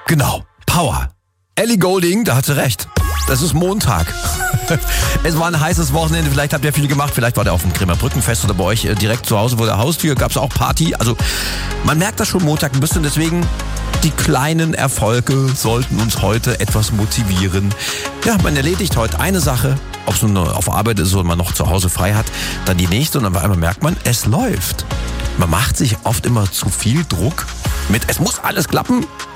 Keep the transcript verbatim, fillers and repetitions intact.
Genau, Power. Ellie Goulding, da hat sie recht. Das ist Montag. Es war ein heißes Wochenende, vielleicht habt ihr viel gemacht, vielleicht war der auf dem Bremer Brückenfest oder bei euch direkt zu Hause vor der Haustür, gab es auch Party. Also man merkt das schon Montag ein bisschen, deswegen die kleinen Erfolge sollten uns heute etwas motivieren. Ja, man erledigt heute eine Sache, ob es nun auf Arbeit ist oder man noch zu Hause frei hat, dann die nächste und dann einmal merkt man, es läuft. Man macht sich oft immer zu viel Druck mit, es muss alles klappen